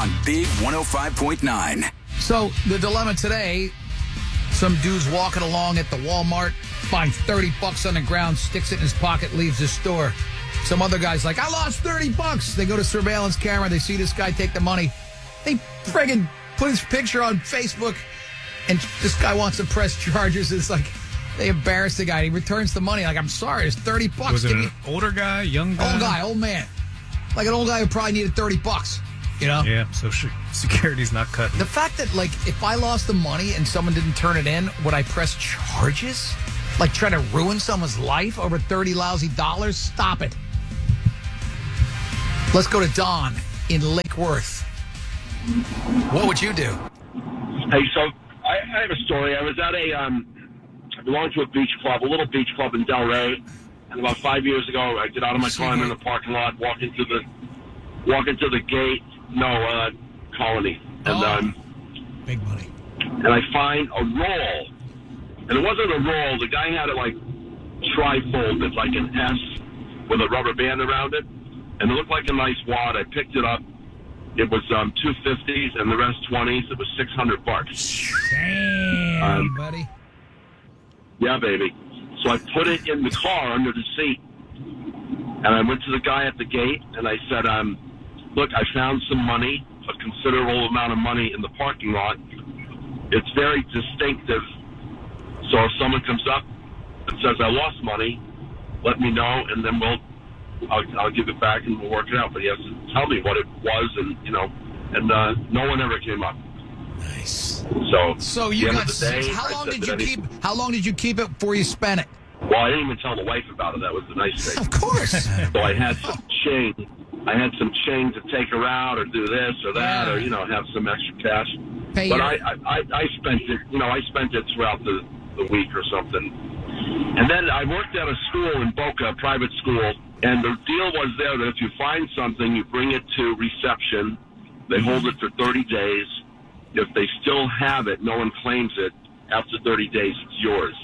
on Big 105.9. So the dilemma today, some dude's walking along at the Walmart, finds $30 on the ground, sticks it in his pocket, leaves the store. Some other guy's like, I lost $30. They go to surveillance camera. They see this guy take the money. They friggin' put his picture on Facebook, and this guy wants to press charges. It's like they embarrass the guy. He returns the money. Like, I'm sorry, it's $30. Was it an older guy, young guy? Old guy, old man. Like an old guy who probably needed $30, you know? Yeah, so security's not cutting. The fact that, like, if I lost the money and someone didn't turn it in, would I press charges? Like, try to ruin someone's life over $30 lousy dollars? Stop it. Let's go to Don in Lake Worth. What would you do? Hey, so I have a story. I was at I belonged to a beach club, a little beach club in Delray, and about 5 years ago, I get out of my car, I'm in the parking lot, walk into the gate, Colony, and big money, and I find a roll, and it wasn't a roll. The guy had it like tri-folded, like an S with a rubber band around it, and it looked like a nice wad. I picked it up. It was 250s and the rest 20s. It was $600. Damn, buddy. Yeah, baby. So I put it in the car under the seat, and I went to the guy at the gate, and I said, look, I found some money, a considerable amount of money in the parking lot. It's very distinctive. So if someone comes up and says, I lost money, let me know, and then I'll give it back and we'll work it out. But he has to tell me what it was, and no one ever came up. Nice. So you got day, how long did you keep it before you spent it? Well, I didn't even tell the wife about it. That was the nice thing. Of course. So I had some change. I had some change to take her out, or do this or that, or have some extra cash. But I spent it. I spent it throughout the week or something. And then I worked at a school in Boca, a private school, and the deal was there that if you find something, you bring it to reception. They hold it for 30 days. If they still have it, no one claims it. After 30 days, it's yours.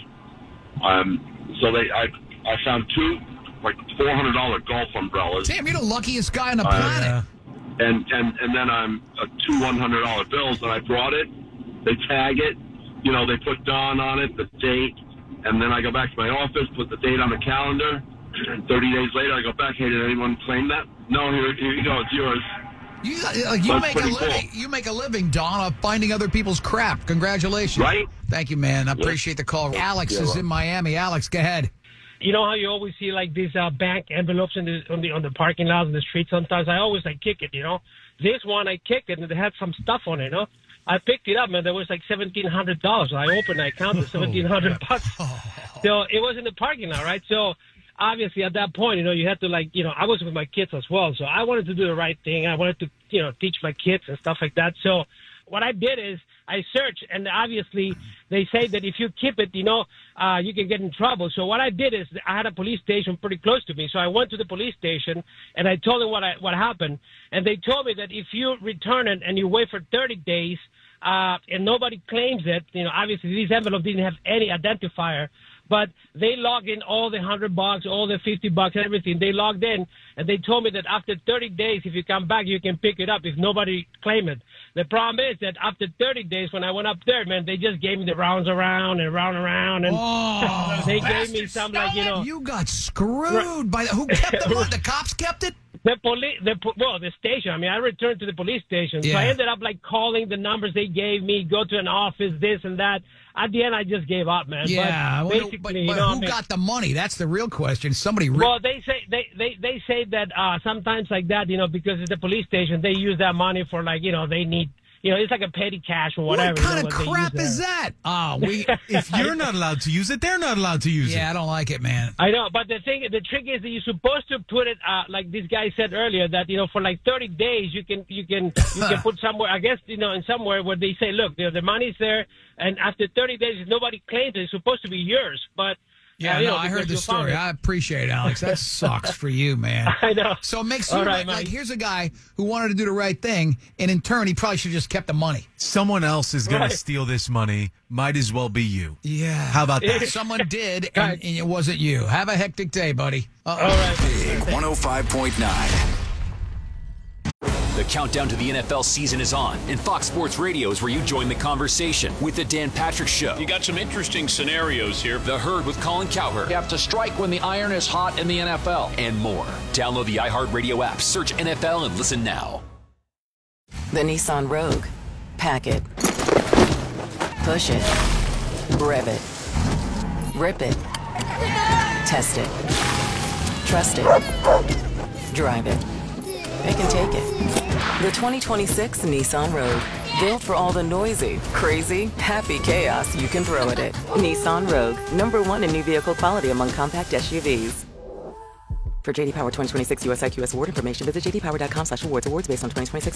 So I found two like $400 golf umbrellas. Damn, you're the luckiest guy on the planet. And then two $100 bills, and I brought it. They tag it. They put Dawn on it, the date, and then I go back to my office, put the date on the calendar, and 30 days later I go back, hey, did anyone claim that? No, here you go, it's yours. You make a living, Don, of finding other people's crap. Congratulations. Right? Thank you, man. I appreciate the call. Alex is in Miami. Alex, go ahead. You know how you always see like these bank envelopes on the parking lots in the street sometimes? I always kick it, This one I kicked it and it had some stuff on it, I picked it up, man. There was like $1,700. I opened it, I counted $1,700 bucks. So it was in the parking lot, right? So obviously at that point, you had to I was with my kids as well. So I wanted to do the right thing. I wanted to, teach my kids and stuff like that. So what I did is I searched, and obviously they say that if you keep it, you can get in trouble. So what I did is I had a police station pretty close to me. So I went to the police station and I told them what happened. And they told me that if you return it and you wait for 30 days, and nobody claims it, obviously these envelopes didn't have any identifier, but they logged in all the $100, all the $50, everything. They logged in, and they told me that after 30 days, if you come back, you can pick it up if nobody claimed it. The problem is that after 30 days, when I went up there, man, they just gave me the rounds around and around, and they gave me some You got screwed by who kept the money? The cops kept it. The station. I mean, I returned to the police station. So I ended up calling the numbers they gave me, go to an office, this and that. At the end, I just gave up, man. Yeah, but basically, but who got the money? That's the real question. Somebody. Well, they say that sometimes like that, because it's the police station, they use that money for they need. It's like a petty cash or whatever. What kind of crap is that? If you're not allowed to use it, they're not allowed to use it. Yeah, I don't like it, man. I know, but the trick is that you're supposed to put it, like this guy said earlier, that for 30 days you can put somewhere. I guess in somewhere where they say, look, the money's there, and after 30 days, if nobody claims it, it's supposed to be yours, but. Yeah, I heard the story. I appreciate it, Alex. That sucks for you, man. I know. So it makes you here's a guy who wanted to do the right thing, and in turn, he probably should have just kept the money. Someone else is going to steal this money. Might as well be you. Yeah. How about that? Someone did, and it wasn't you. Have a hectic day, buddy. All right. Big 105.9. The countdown to the NFL season is on, and Fox Sports Radio is where you join the conversation with The Dan Patrick Show. You got some interesting scenarios here. The Herd with Colin Cowherd. You have to strike when the iron is hot in the NFL. And more. Download the iHeartRadio app, search NFL, and listen now. The Nissan Rogue. Pack it. Push it. Rev it. Rip it. Test it. Trust it. Drive it. It can take it. The 2026 Nissan Rogue. Built for all the noisy, crazy, happy chaos you can throw at it. Nissan Rogue. #1 in new vehicle quality among compact SUVs. For JD Power 2026 US IQS award information, visit jdpower.com/awards. Awards based on 2026